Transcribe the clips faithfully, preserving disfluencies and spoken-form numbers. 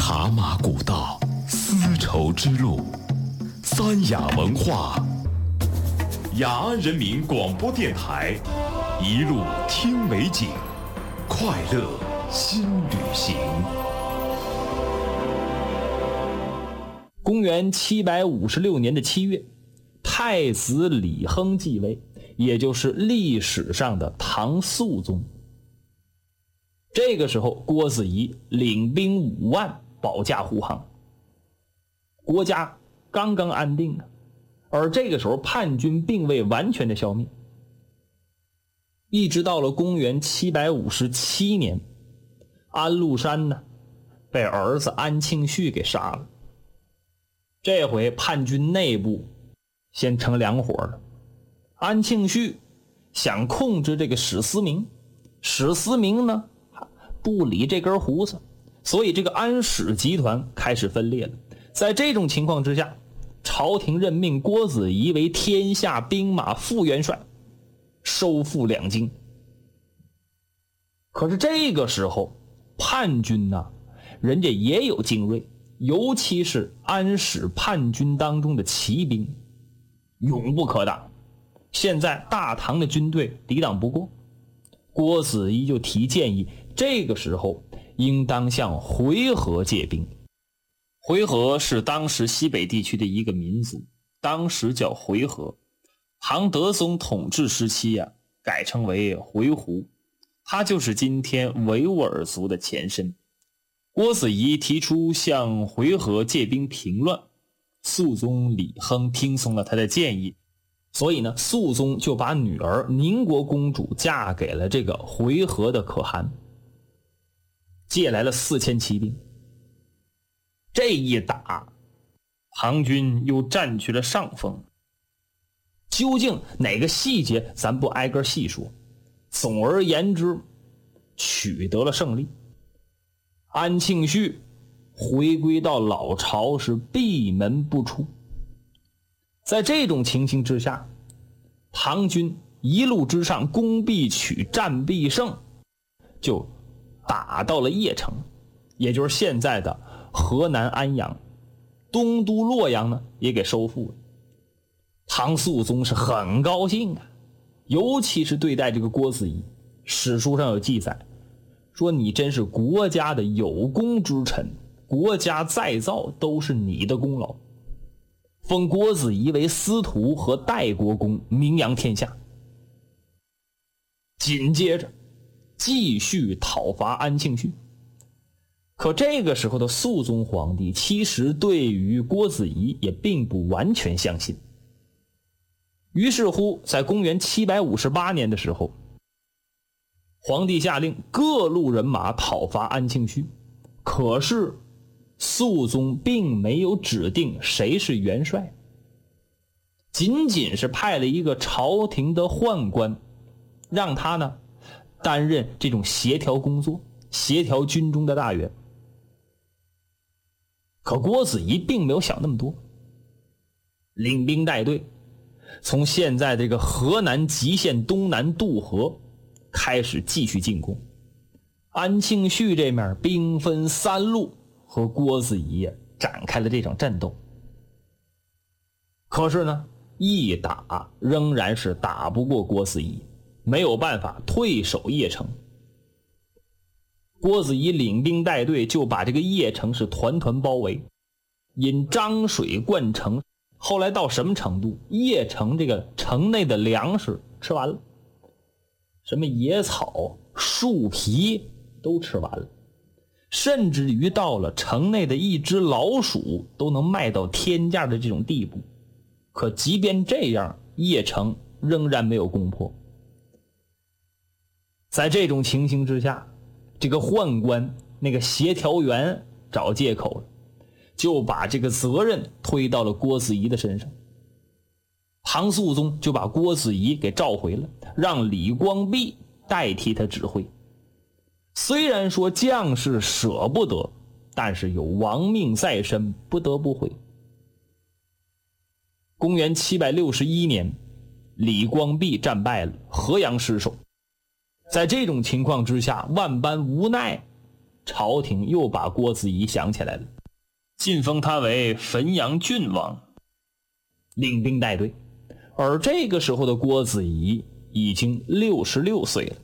茶马古道，丝绸之路，三雅文化，雅安人民广播电台，一路听美景，快乐新旅行。 公元七百五十六年的七月，太子李亨继位，也就是历史上的唐肃宗。这个时候，郭子仪领兵五万保驾护航，国家刚刚安定啊。而这个时候，叛军并未完全的消灭。一直到了公元七百五十七年，安禄山呢被儿子安庆绪给杀了。这回叛军内部先成两伙了。安庆绪想控制这个史思明，史思明呢不理这根胡子，所以这个安史集团开始分裂了。在这种情况之下，朝廷任命郭子仪为天下兵马副元帅，收复两京。可是这个时候叛军呢，人家也有精锐，尤其是安史叛军当中的骑兵，勇不可挡。现在大唐的军队抵挡不过，郭子仪就提建议，这个时候应当向回纥借兵。回纥是当时西北地区的一个民族，当时叫回纥。唐德宗统治时期啊，改称为回鹘，它就是今天维吾尔族的前身。郭子仪提出向回纥借兵平乱，肃宗李亨听从了他的建议，所以呢，肃宗就把女儿宁国公主嫁给了这个回纥的可汗，借来了四千骑兵。这一打，唐军又占据了上风。究竟哪个细节咱不挨个细说，总而言之，取得了胜利。安庆绪回归到老巢，是闭门不出。在这种情形之下，唐军一路之上攻必取，战必胜，就打到了邺城，也就是现在的河南安阳。东都洛阳呢也给收复了。唐肃宗是很高兴啊，尤其是对待这个郭子仪，史书上有记载说，你真是国家的有功之臣，国家再造都是你的功劳，封郭子仪为司徒和代国公，名扬天下。紧接着继续讨伐安庆绪。可这个时候的肃宗皇帝其实对于郭子仪也并不完全相信。于是乎，在公元七百五十八年的时候，皇帝下令各路人马讨伐安庆绪。可是肃宗并没有指定谁是元帅，仅仅是派了一个朝廷的宦官，让他呢担任这种协调工作，协调军中的大员。可郭子仪并没有想那么多，领兵带队，从现在这个河南极县东南渡河开始继续进攻。安庆绪这面兵分三路和郭子仪展开了这场战斗。可是呢，一打仍然是打不过郭子仪，没有办法，退守邺城。郭子仪领兵带队就把这个邺城是团团包围，引漳水灌城。后来到什么程度？邺城这个城内的粮食吃完了，什么野草树皮都吃完了，甚至于到了城内的一只老鼠都能卖到天价的这种地步。可即便这样，邺城仍然没有攻破。在这种情形之下，这个宦官那个协调员找借口了，就把这个责任推到了郭子仪的身上。唐肃宗就把郭子仪给召回了，让李光弼代替他指挥。虽然说将士舍不得，但是有亡命在身，不得不回。公元七百六十一年，李光弼战败了，河阳失守。在这种情况之下，万般无奈， 朝廷又把郭子仪想起来了，晋封他为汾阳郡王，领兵带队。而这个时候的郭子仪已经六十六岁了。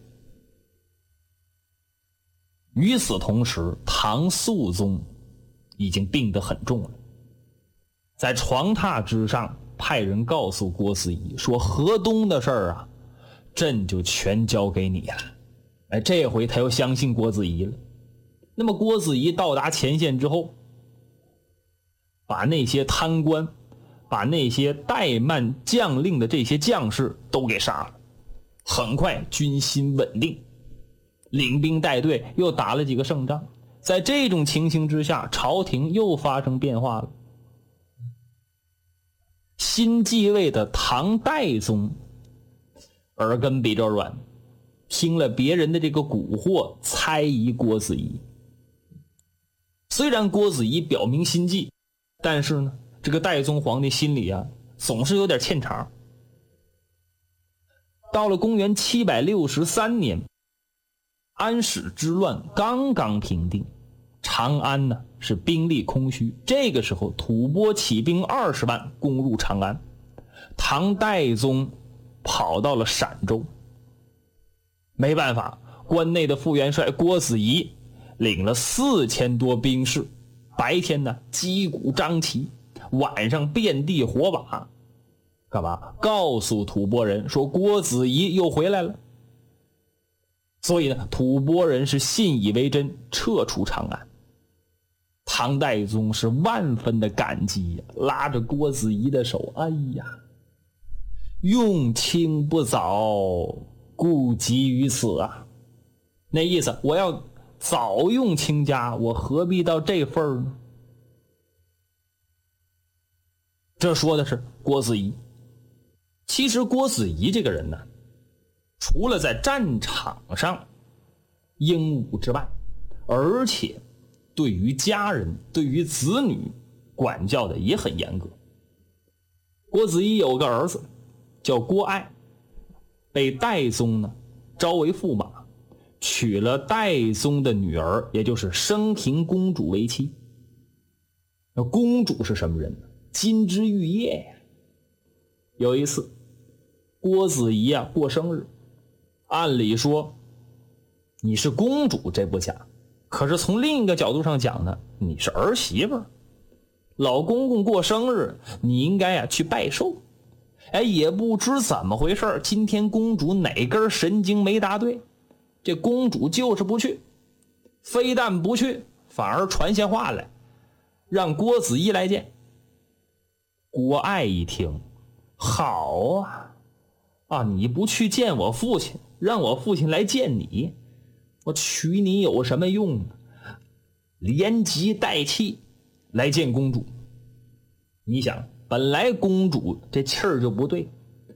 与此同时，唐肃宗已经病得很重了，在床榻之上派人告诉郭子仪说，河东的事儿啊，朕就全交给你了。哎，这回他又相信郭子仪了。那么郭子仪到达前线之后，把那些贪官，把那些怠慢将令的这些将士都给杀了。很快军心稳定，领兵带队又打了几个胜仗。在这种情形之下，朝廷又发生变化了。新继位的唐代宗耳根比较软，听了别人的这个蛊惑，猜疑郭子仪。虽然郭子仪表明心迹，但是呢，这个代宗皇帝心里啊总是有点欠茬。到了公元七百六十三年，安史之乱刚刚平定，长安呢是兵力空虚。这个时候吐蕃起兵二十万攻入长安，唐代宗跑到了陕州。没办法，关内的副元帅郭子仪领了四千多兵士，白天呢击鼓张旗，晚上遍地火把，干嘛？告诉吐蕃人说郭子仪又回来了。所以呢，吐蕃人是信以为真，撤出长安。唐代宗是万分的感激，拉着郭子仪的手，哎呀，用卿不早，故急于此啊。那意思，我要早用卿家，我何必到这份儿呢？这说的是郭子仪。其实郭子仪这个人呢，除了在战场上英武之外，而且对于家人，对于子女管教的也很严格。郭子仪有个儿子叫郭爱，被代宗呢招为驸马，娶了代宗的女儿，也就是升平公主为妻。那公主是什么人呢？金枝玉叶呀。有一次郭子仪啊过生日，按理说你是公主这不假，可是从另一个角度上讲呢，你是儿媳妇，老公公过生日你应该啊去拜寿。哎，也不知怎么回事，今天公主哪根神经没答对，这公主就是不去，非但不去，反而传下话来让郭子仪来见。郭爱一听，好啊啊，你不去见我父亲，让我父亲来见你，我娶你有什么用呢？连急带气来见公主。你想，本来公主这气儿就不对，